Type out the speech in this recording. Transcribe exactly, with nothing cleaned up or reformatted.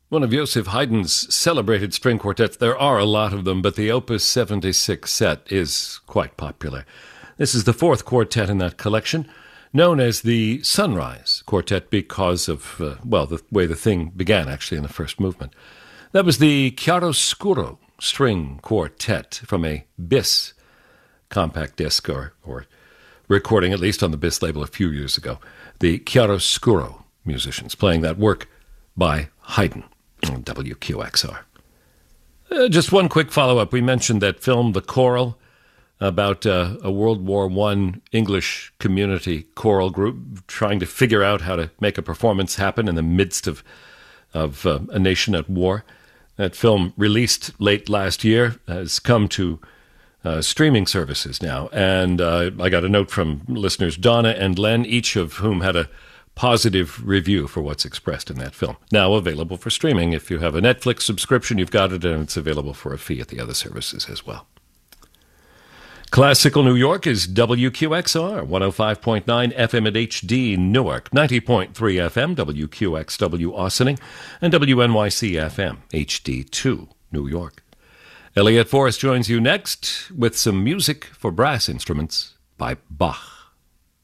One of Joseph Haydn's celebrated string quartets. There are a lot of them, but the Opus seventy-six set is quite popular. This is the fourth quartet in that collection, known as the Sunrise Quartet because of, uh, well, the way the thing began, actually, in the first movement. That was the Chiaroscuro String Quartet from a Bis compact disc, or, or recording, at least on the Bis label a few years ago. The Chiaroscuro musicians playing that work by Haydn on W Q X R. Uh, just one quick follow-up. We mentioned that film, The Choral, about uh, a World War One English community choral group trying to figure out how to make a performance happen in the midst of, of uh, a nation at war. That film, released late last year, has come to uh, streaming services now. And uh, I got a note from listeners Donna and Len, each of whom had a positive review for what's expressed in that film. Now available for streaming. If you have a Netflix subscription, you've got it, and it's available for a fee at the other services as well. Classical New York is W Q X R, one oh five point nine F M at H D Newark, ninety point three F M, W Q X W Austining, and W N Y C F M, H D two, New York. Elliot Forrest joins you next with some music for brass instruments by Bach.